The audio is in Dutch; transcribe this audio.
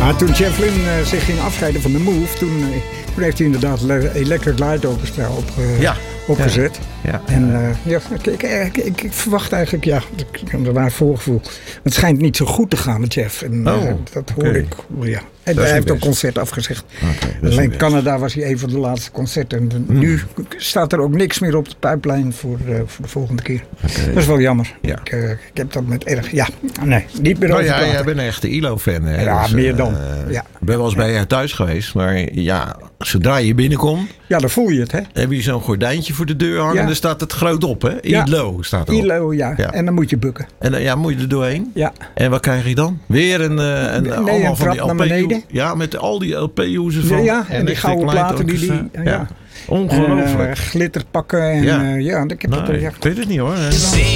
Toen Jeff Lynne zich ging afscheiden van de Move, toen heeft hij inderdaad Electric Light Orchestra opgezet. Ja. En ik verwacht eigenlijk, er waren voorgevoel. Het schijnt niet zo goed te gaan met Jeff. En dat hoor ik. Ja. En hij heeft ook concert afgezegd. Alleen in Canada was hij een van de laatste concerten. En nu staat er ook niks meer op de pijplijn voor de volgende keer. Dat is wel jammer. Ja. Ik heb dat met erg... Ja, nee, niet meer over praten. Jij bent een echte ILO-fan. Hè? Ja, dus, meer dan. Ik ben wel eens bij je thuis geweest. Maar ja, zodra je binnenkomt... Ja, dan voel je het, hè? Heb je zo'n gordijntje voor de deur hangen. En dan staat het groot op, hè? ILO staat erop. ILO, ja. En dan moet je bukken. En dan moet je er doorheen. Ja. En wat krijg je dan? Weer een trap naar beneden. Ja, met al die LP-hoezen van. Ja, en die gouden platen die... Ongelooflijk. Glitterpakken. En, ik weet het niet hoor.